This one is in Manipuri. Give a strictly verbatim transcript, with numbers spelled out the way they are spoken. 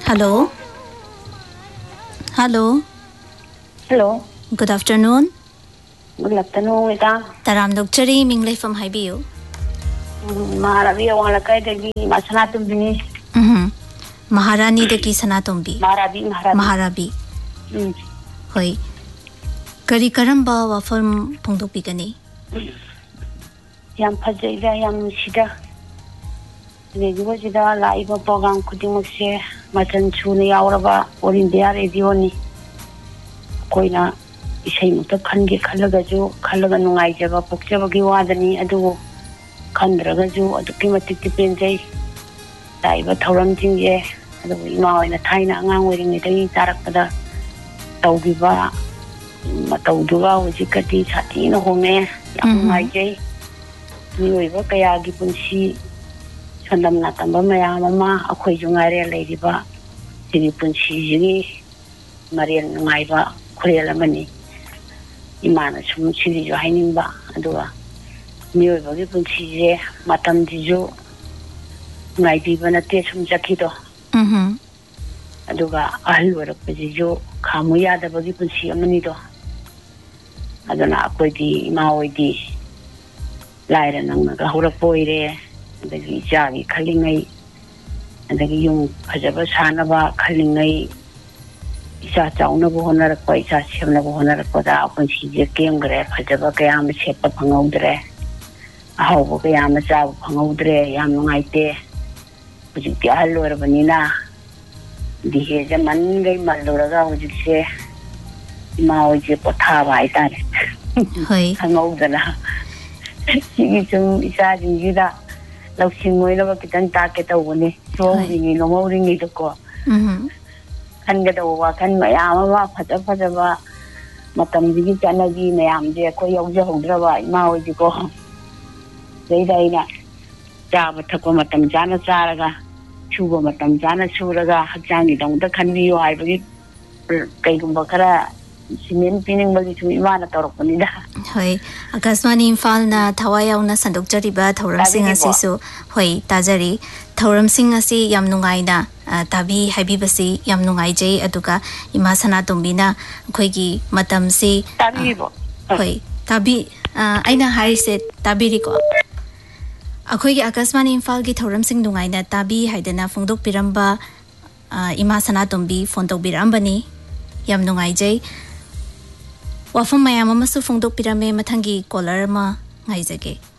Hello. Hello. Hello. Good afternoon. Good afternoon, ita. Taram Dokchari Minglay from Haibiu. Maharabi wala kay dagi masanatum bini. Mhm. Maharani dagi sanatumbi. Maharabi maharabi. Maharabi. Mm. Hoi. Kari karamba wafam pungdok bigani. Yam phajayda yam sida. Regibo sida live program kudimukse matan chune yauraba All India Radio ni. Koina isai muta khange khalaga jo khalaga nungai jaba pokjaba gi wadani adu khandraga jo aduki matik tipenjai daiba thoram jingye adu ima oina thaina angang oiringi dai tarakpada tawgiba matawduga hojikati chati na home yam ngai jai ni oiba kaya gi punsi sandam na tamba maya mama akhoi jungaire leiriba sigi punsi jigi marian ngai ba khurela mani imana sum sigi jo hainingba aduwa mioi bagi punsi je matam dijo ngai bi bana te sum jakido Mhm. aduga ahal warak pajijo khamu yada bagi punsi amani do adana akoi di maoi di laira nang ga hora poire adagi jagi khalingai adagi yung phajaba sanaba khalingai isa chauna bo honar ko isa semna bo honar ko da apun si je kem gre phajaba kaya ma sepa phangaudre aho bo kaya ma cha phangaudre yam ngai te buji ti halor banina dihe je man gai malora ga buji se ma o je potha bai ta Hoi. phangaudana sigi chung isa jingira lausing moi la kitang ta ke ta woni so ringi no mo ringi to ko Mhm. kan ga do wa kan mayam ma phaja phaja ba matam ji chana ji mayam je ko yau je hodra ba ma o ji ko dai dai na ja ba thako matam jana charaga chugo matam jana churaga hakjang gi dong da khan bi yo ai ba gi kai gum ba khara simen pining ba gi chu imana torok ni da Hoi. Akasmani Imphal na thawayau na sandokchari ba thoram sing asisu hoi tajari thoram sing asi yam nungai na tabi haibi basi yam nungai jai aduga ima sanatombi na khoi matam si tabi bo hoi tabi aina harise tabiri ko akhoi gi Akasmani Imphal gi thoram sing nungai na tabi haidana phongdok piramba ima sanatombi phone tok biramba ni yam nungai jai wafam mayam amasu phongdok pirame mathangi caller ma ngai jage